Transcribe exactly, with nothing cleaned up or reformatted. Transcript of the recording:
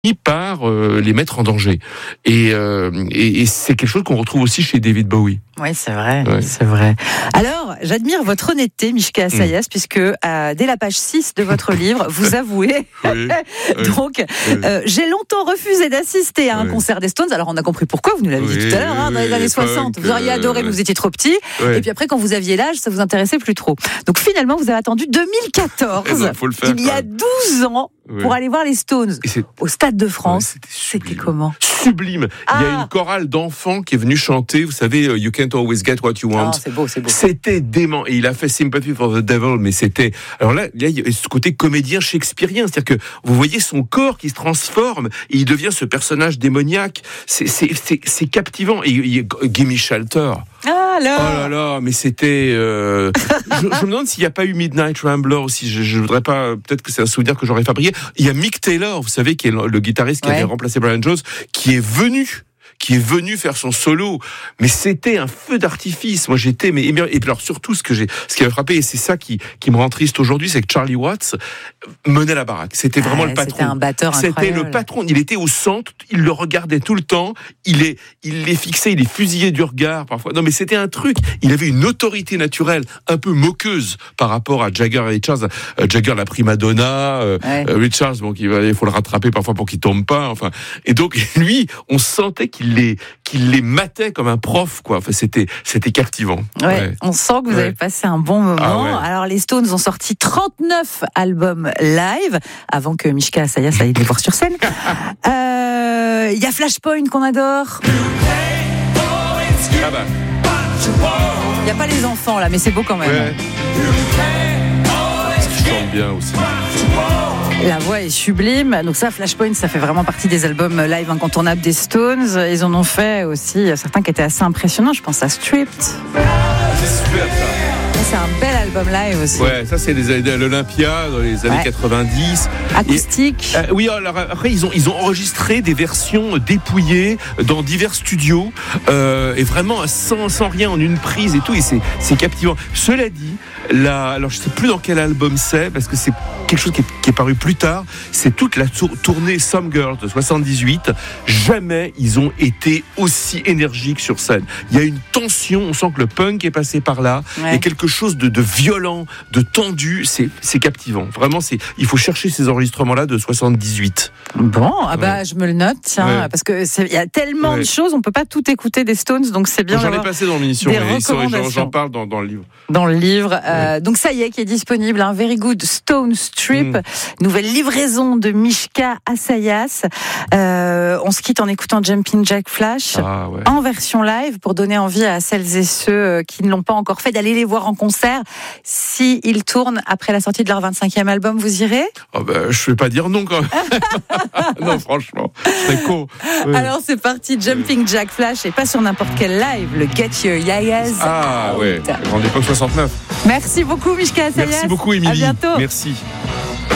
par euh, les mettre en danger. Et, euh, et, et c'est quelque chose qu'on retrouve aussi chez David Bowie. Oui, c'est vrai, Ouais. c'est vrai. Alors, j'admire votre honnêteté, Mishka Assayas, mmh. puisque euh, dès la page six de votre livre, vous avouez. Oui, Donc, oui. euh, j'ai longtemps refusé d'assister à un oui. concert des Stones. Alors, on a compris pourquoi, vous nous l'avez oui, dit tout à l'heure, hein, dans les oui, années punk, soixante. Vous auriez adoré, euh, mais vous étiez trop petit. Ouais. Et puis après, quand vous aviez l'âge, ça vous intéressait plus trop. Donc, finalement, vous avez attendu deux mille quatorze, Eh ben, faut le faire, il y a douze ans, ouais. pour aller voir les Stones au Stade de France. Ouais, c'était, c'était sublime. comment? Sublime. Ah. Il y a une chorale d'enfants qui est venue chanter, vous savez, uh, You Can't Always Get What You Want. Oh, c'est beau, c'est beau. C'était dément. Et il a fait Sympathy for the Devil, mais c'était... Alors là, là, il y a ce côté comédien shakespearien, c'est-à-dire que vous voyez son corps qui se transforme, et il devient ce personnage démoniaque. C'est, c'est, c'est, c'est captivant. Et il y a Gimme Shelter. Ah là. Oh là là, mais c'était... Euh... je, je me demande s'il n'y a pas eu Midnight Rambler aussi. Je, je voudrais pas... Peut-être que c'est un souvenir que j'aurais fabriqué. Il y a Mick Taylor, vous savez, qui est le, le guitariste qui ouais. avait remplacé Brian Jones, qui est venu... qui est venu faire son solo, mais c'était un feu d'artifice. Moi, j'étais, mais et puis alors surtout ce que j'ai, ce qui m'a frappé, et c'est ça qui qui me rend triste aujourd'hui, c'est que Charlie Watts menait la baraque. C'était vraiment ah, le patron. C'était un batteur incroyable. C'était le patron. Il était au centre, il le regardait tout le temps. Il est, il les fixait, il les fusillait du regard parfois. Non, mais c'était un truc. Il avait une autorité naturelle, un peu moqueuse par rapport à Jagger et Richards. Euh, Jagger, la prima donna, euh, ouais. euh, Richards, bon, il faut le rattraper parfois pour qu'il tombe pas. Enfin, et donc lui, on sentait qu'il les, qu'il les matait comme un prof, quoi. Enfin, c'était, c'était captivant. Ouais, ouais. On sent que vous ouais. avez passé un bon moment. Ah ouais. Alors, les Stones ont sorti trente-neuf albums live avant que Mishka Assayas aille les voir sur scène. Il euh, y a Flashpoint qu'on adore. Ah bah. Il n'y a pas les enfants là, mais c'est beau quand même. Ouais. Ils chantent bien aussi. La voix est sublime. Donc ça, Flashpoint, ça fait vraiment partie des albums live incontournables des Stones. Ils en ont fait aussi certains qui étaient assez impressionnants. Je pense à Stripped. C'est super ça. C'est un bel album live aussi. Ouais, ça c'est des années, l'Olympia dans les années ouais. quatre-vingt-dix. Acoustique. Et, euh, oui, alors après ils ont ils ont enregistré des versions dépouillées dans divers studios euh, et vraiment sans sans rien en une prise et tout, et c'est c'est captivant. Cela dit, là, alors je sais plus dans quel album c'est parce que c'est quelque chose qui est, qui est paru plus tard. C'est toute la tour, tournée Some Girls de soixante-dix-huit. Jamais ils ont été aussi énergiques sur scène. Il y a une tension. On sent que le punk est passé par là. Ouais. Il y a quelque chose de, de violent, de tendu. C'est, c'est captivant. Vraiment, c'est. Il faut chercher ces enregistrements-là de soixante-dix-huit. Bon, ah bah ouais. je me le note, tiens, ouais. parce que il y a tellement ouais. de choses, on peut pas tout écouter des Stones, donc c'est bien. J'en ai passé dans l'émission, mais j'en, j'en parle dans, dans le livre. Dans le livre. Ouais. Euh, donc ça y est, qui est disponible, un Very Good Stone Strip, mm. nouvelle livraison de Mishka Assayas. Euh, on se quitte en écoutant Jumping Jack Flash ah, ouais. en version live pour donner envie à celles et ceux qui ne l'ont pas encore fait d'aller les voir en concert. Si ils tournent après la sortie de leur vingt-cinquième album, vous irez? Oh bah, je vais pas dire non quand même. Non, franchement, c'est con. Oui. Alors c'est parti, Jumping Jack Flash, et pas sur n'importe quel live, le Get Your Yayas. Ah ouais, grande époque soixante-neuf. Merci beaucoup Mishka Assayas. Merci beaucoup Émilie. À bientôt. Merci.